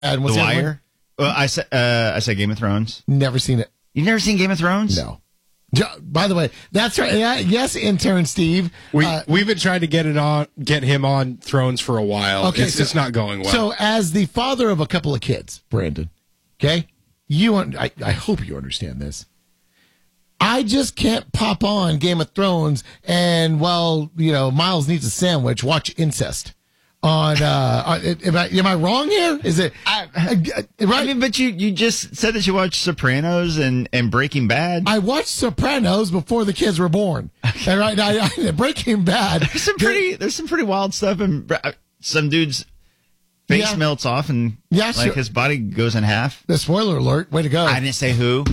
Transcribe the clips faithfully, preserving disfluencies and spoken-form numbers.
And what's The the other one? Wire. Well, I said uh, I said Game of Thrones. Never seen it. You've never seen Game of Thrones? No. Jo- By the way, that's right. Yeah, yes, intern Steve. We Uh, we've been trying to get it on, get him on Thrones for a while. Okay, it's so- it's not going well. So, as the father of a couple of kids, Brandon, okay, you un- I, I hope you understand this. I just can't pop on Game of Thrones and, well, you know, Miles needs a sandwich, watch incest. On, uh, on- am I, am I wrong here? Is it, I, uh, I right? mean, but you, you just said that you watched Sopranos and, and Breaking Bad. I watched Sopranos before the kids were born. And right now, I, Breaking Bad. There's some pretty there's some pretty wild stuff, and some dude's face Yeah. melts off, and Yeah, like sure. his body goes in half. The spoiler alert. Way to go. I didn't say who.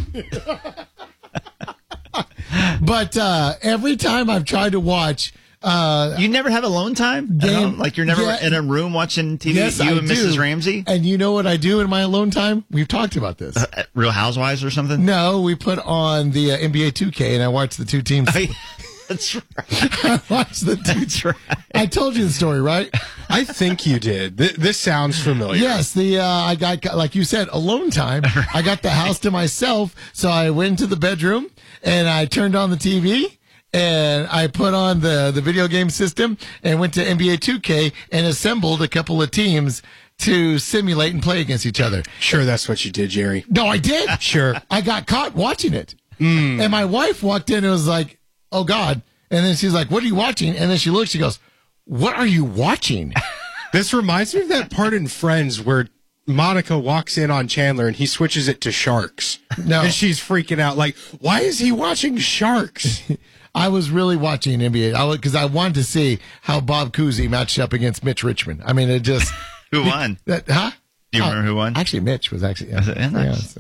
But uh, every time I've tried to watch, uh, You never have alone time? At Game- home? Like you're never Yeah. in a room watching T V? yes, you I and do. Missus Ramsey? And you know what I do in my alone time? We've talked about this. Uh, Real Housewives or something? No, we put on the uh, N B A two K and I watch the two teams. I- that's right. I watch the two. That's right. I told you the story, right? I think you did. Th- this sounds familiar. Yes, the uh, I got, like you said, alone time. I got the house to myself, so I went into the bedroom and I turned on the T V and I put on the the video game system and went to N B A two K and assembled a couple of teams to simulate and play against each other. Sure, that's what you did, Jerry. No, I did. Sure. I got caught watching it. And my wife walked in and was like, oh, God. And then she's like, what are you watching? And then she looks, she goes, what are you watching? This reminds me of that part in Friends where Monica walks in on Chandler and he switches it to sharks. No. And she's freaking out like, why is he watching sharks? I was really watching N B A because I, I wanted to see how Bob Cousy matched up against Mitch Richmond. I mean, it just. Who won? That, huh? Do you Oh, remember who won? Actually, Mitch was actually. Yeah. Was it? Yeah, nice.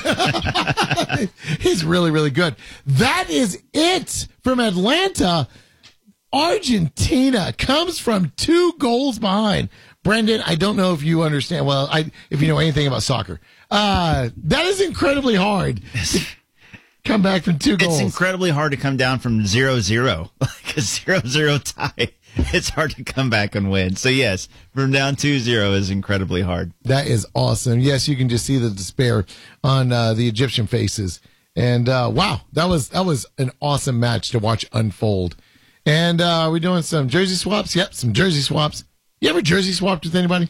Yes. He's really, really good. That is it from Atlanta. Argentina comes from two goals behind. Brendan, I don't know if you understand. Well, I if you know anything about soccer, uh, that is incredibly hard. to come back from two goals. It's incredibly hard to come down from zero zero, like a zero zero tie. It's hard to come back and win. So yes, from down two zero is incredibly hard. That is awesome. Yes, you can just see the despair on uh, the Egyptian faces. And uh, wow, that was that was an awesome match to watch unfold. And uh, are we doing some jersey swaps? Yep, some jersey swaps. You ever jersey swapped with anybody?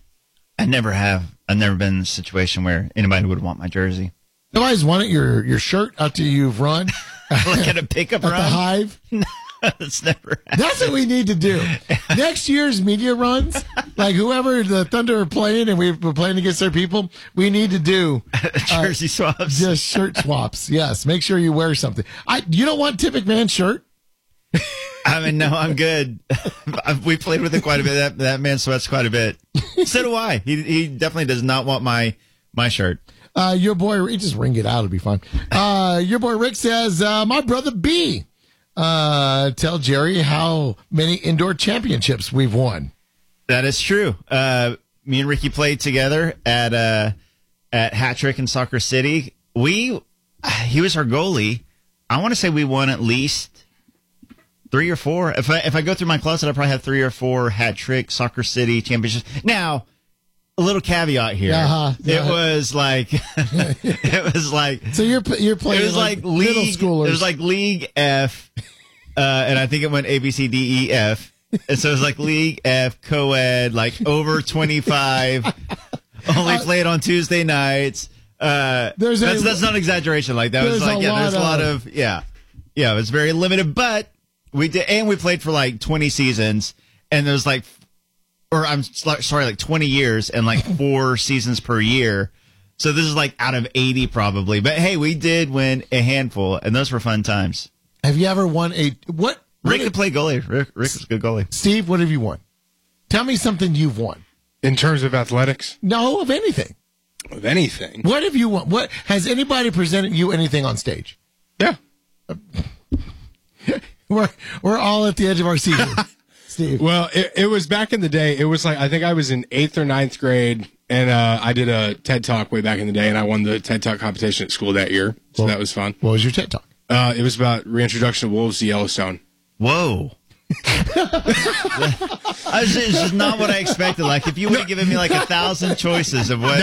I never have. I've never been in a situation where anybody would want my jersey. Nobody's wanted your your shirt after you've run Like at a pickup at run. the Hive. That's never happened. That's what we need to do. Next year's media runs, like whoever the Thunder are playing and we're playing against their people, we need to do Jersey swaps. just shirt swaps. Yes, make sure you wear something. I you don't want Tim McMahon's shirt? I mean, no, I'm good. I've- we played with it quite a bit. That that man sweats quite a bit. So do I. He he definitely does not want my my shirt. Uh, your boy, you just ring it out. It'll be fun. Uh, your boy Rick says, uh, my brother B, uh, tell Jerry how many indoor championships we've won. That is true. Uh, me and Ricky played together at uh, at Hat Trick in Soccer City. We he was our goalie. I want to say we won at least three or four. If I if I go through my closet, I probably have three or four Hat Trick Soccer City championships. Now, a little caveat here. Uh-huh, It yeah. was like it was like So you're you're playing it was like, middle league. schoolers. It was like League F, uh, and I think it went A B C D E F, and so it was like League F co-ed, like over twenty-five. Only played on Tuesday nights. Uh, There's a- that's that's not an exaggeration. Like that was there's like a yeah, there's a lot lot of- of yeah, yeah. It was very limited, but we did, and we played for like twenty seasons, and there was like, or I'm s- sorry, like twenty years, and like four seasons per year. So this is like out of eighty probably. But hey, we did win a handful, and those were fun times. Have you ever won a what? what Rick could play goalie. Rick, Rick was a good goalie. Steve, what have you won? Tell me something you've won. In terms of athletics, No, of anything. of anything. What have you won? What has anybody presented you anything on stage? Yeah. We're we're all at the edge of our season, Steve. Well, it, it was back in the day. It was like, I think I was in eighth or ninth grade, and uh, I did a TED Talk way back in the day, and I won the TED Talk competition at school that year. So Well- that was fun. What was your TED Talk? Uh, it was about reintroduction of wolves to Yellowstone. Whoa. I was, it's just not what I expected. Like, if you would have given me like a thousand choices of what